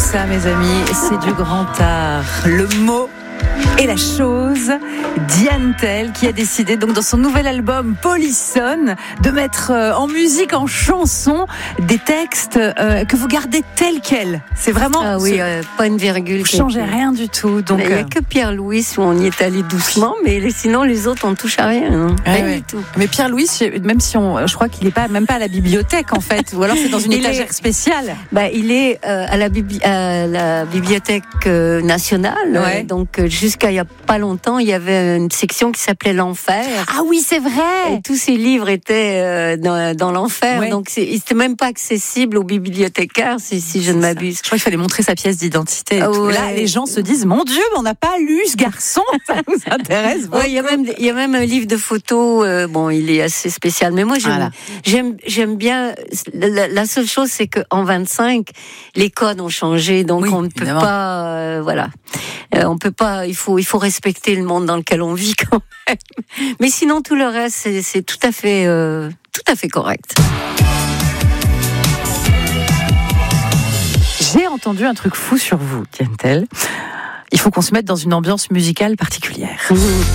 ça, mes amis, c'est du grand art. Le mot et la chose, Diane Tell qui a décidé donc dans son nouvel album Polysone de mettre en musique, en chanson, des textes que vous gardez tels quels. C'est vraiment pas une virgule. Vous changez rien du tout. Donc il n'y a que Pierre-Louis où on y est allé doucement, mais sinon les autres on touche à rien. Hein. Rien du tout. Mais Pierre-Louis, même si je crois qu'il n'est même pas à la bibliothèque en fait, ou alors c'est dans une étagère spéciale. Il est à la bibliothèque nationale. Ouais. Donc jusqu'à il y a pas longtemps, il y avait une section qui s'appelait l'enfer. Ah oui, c'est vrai. Et tous ces livres étaient dans l'enfer. Ouais. Donc c'était même pas accessible aux bibliothécaires, si je ne m'abuse. Je crois qu'il fallait montrer sa pièce d'identité. Ouais. Là, les gens se disent, mon Dieu, mais on n'a pas lu ce garçon. Ça nous intéresse beaucoup. Ouais, il y a même un livre de photos. Il est assez spécial. Mais moi, j'aime bien. La seule chose, c'est qu'en 25, les codes ont changé, donc on ne peut pas. On peut pas. Il faut respecter le monde dans lequel on vit quand même. Mais sinon, tout le reste, c'est tout à fait correct. J'ai entendu un truc fou sur vous, Diane Tell. Il faut qu'on se mette dans une ambiance musicale particulière.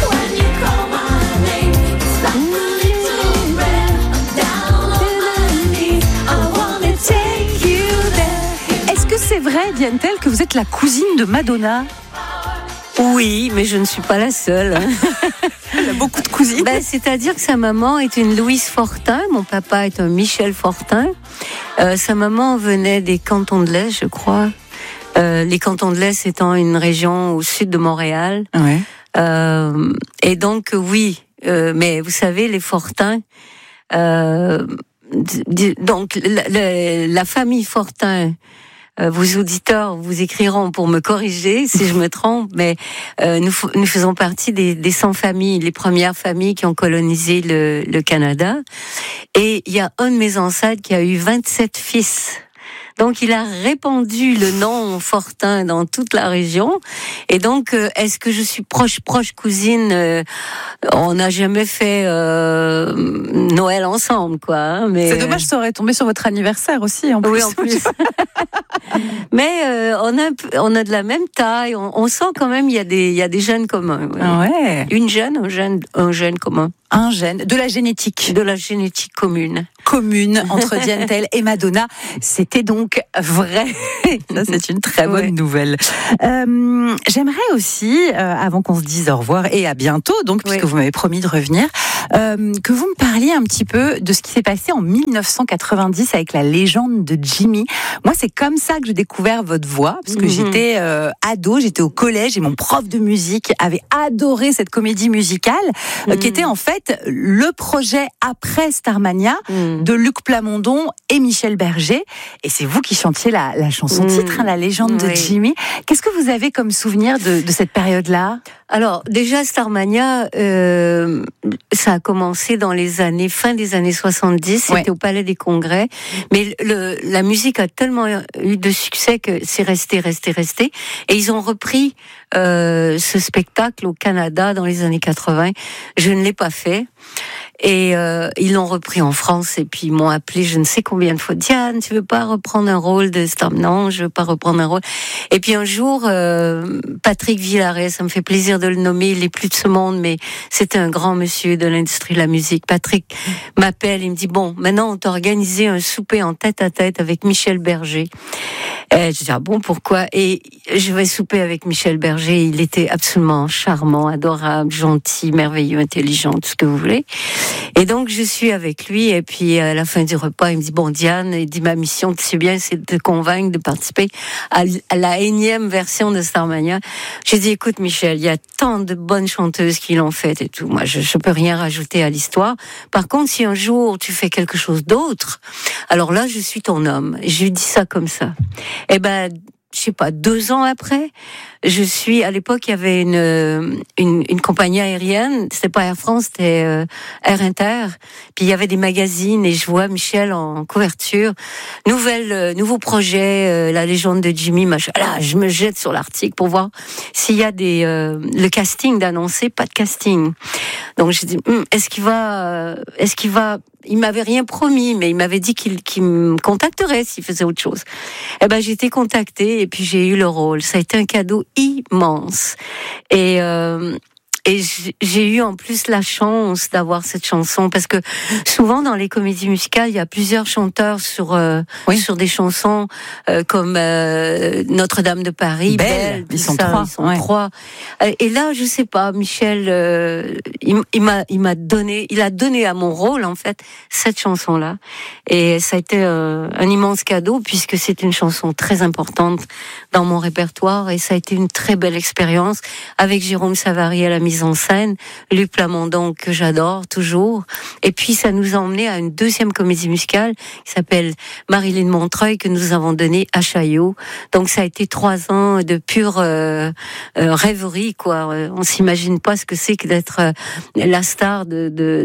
Est-ce que c'est vrai, Diane Tell, que vous êtes la cousine de Madonna ? Oui, mais je ne suis pas la seule. Il y a beaucoup de cousines. C'est-à-dire que sa maman est une Louise Fortin, mon papa est un Michel Fortin. Sa maman venait des Cantons de l'Est, je crois. Les Cantons de l'Est étant une région au sud de Montréal. Ouais. Et donc, oui. Mais vous savez, les Fortins... donc, la famille Fortin... vos auditeurs vous écriront pour me corriger si je me trompe, mais nous faisons partie des 100 familles, les premières familles qui ont colonisé le Canada. Et il y a un de mes ancêtres qui a eu 27 fils. Donc, il a répandu le nom Fortin dans toute la région. Et donc, est-ce que je suis proche cousine? On n'a jamais fait Noël ensemble, quoi. Hein, mais c'est dommage, ça aurait tombé sur votre anniversaire aussi, en plus. Oui, en plus. Mais on a de la même taille. On sent quand même il y a des gènes communs. Ouais. Ah ouais. Un gène commun. Un gène, de la génétique commune entre Diane Tell et Madonna. C'était donc vrai. Ça, c'est une très bonne nouvelle. J'aimerais aussi, avant qu'on se dise au revoir et à bientôt, donc puisque vous m'avez promis de revenir, que vous me parliez un petit peu de ce qui s'est passé en 1990 avec la légende de Jimmy. Moi, c'est comme ça que j'ai découvert votre voix, parce que j'étais ado, j'étais au collège et mon prof de musique avait adoré cette comédie musicale qui était en fait le projet après Starmania de Luc Plamondon et Michel Berger. Et c'est vous qui chantiez la chanson titre, la légende de Jimmy. Qu'est-ce que vous avez comme souvenir de cette période-là ? Alors, déjà, Starmania, ça a commencé dans fin des années 70, c'était au Palais des Congrès. Mais la musique a tellement eu de succès que c'est resté. Et ils ont repris ce spectacle au Canada dans les années 80. Je ne l'ai pas fait. Et ils l'ont repris en France et puis ils m'ont appelé je ne sais combien de fois. Diane, tu veux pas reprendre un rôle de Star? Non, je veux pas reprendre un rôle. Et puis un jour, Patrick Villaret, ça me fait plaisir de le nommer, il est plus de ce monde, mais c'était un grand monsieur de l'industrie de la musique. Patrick m'appelle, il me dit bon, maintenant on t'a organisé un souper en tête-à-tête avec Michel Berger. Et je dis bon, pourquoi? Et je vais souper avec Michel Berger. Il était absolument charmant, adorable, gentil, merveilleux, intelligent, tout ce que vous voulez. Et donc je suis avec lui et puis à la fin du repas il me dit bon Diane, il dit ma mission tu sais bien c'est de te convaincre de participer à la énième version de Starmania. J'ai dit écoute Michel, il y a tant de bonnes chanteuses qui l'ont fait et tout, moi je peux rien rajouter à l'histoire. Par contre si un jour tu fais quelque chose d'autre, alors là je suis ton homme. Et je lui dis ça comme ça. Et je sais pas, 2 ans après, à l'époque, il y avait une compagnie aérienne, c'était pas Air France, c'était Air Inter, puis il y avait des magazines, et je vois Michel en couverture, nouveau projet, la légende de Jimmy, machin. Là, je me jette sur l'article pour voir s'il y a le casting d'annoncer, pas de casting. Donc, je dis, est-ce qu'il va il m'avait rien promis, mais il m'avait dit qu'il me contacterait s'il faisait autre chose. Eh ben, j'ai été contactée et puis j'ai eu le rôle. Ça a été un cadeau immense. Et j'ai eu en plus la chance d'avoir cette chanson parce que souvent dans les comédies musicales il y a plusieurs chanteurs sur des chansons comme Notre-Dame de Paris, Belle, ils sont trois. Et là je sais pas, Michel il a donné à mon rôle en fait cette chanson là et ça a été un immense cadeau puisque c'est une chanson très importante dans mon répertoire et ça a été une très belle expérience avec Jérôme Savary à la mise en scène, Luc Plamondon que j'adore toujours, et puis ça nous a emmené à une deuxième comédie musicale qui s'appelle Marilyn Montreuil que nous avons donnée à Chaillot. Donc ça a été 3 ans de pure rêverie quoi. On s'imagine pas ce que c'est que d'être la star de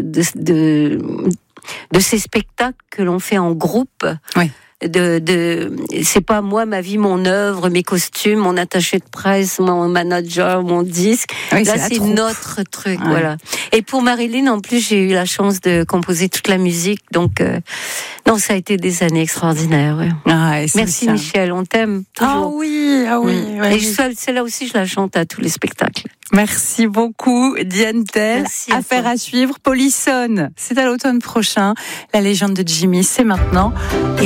ces spectacles que l'on fait en groupe. Oui. C'est pas moi, ma vie, mon œuvre, mes costumes, mon attaché de presse, mon manager, mon disque. Oui, là, c'est notre truc, voilà. Et pour Marilyn, en plus, j'ai eu la chance de composer toute la musique, donc non, ça a été des années extraordinaires. Ouais. Merci Michel, on t'aime toujours. Ah oui. Et celle-là aussi, je la chante à tous les spectacles. Merci beaucoup, Diane Tell. Affaire à suivre. Polissonne, c'est à l'automne prochain. La légende de Jimmy, c'est maintenant.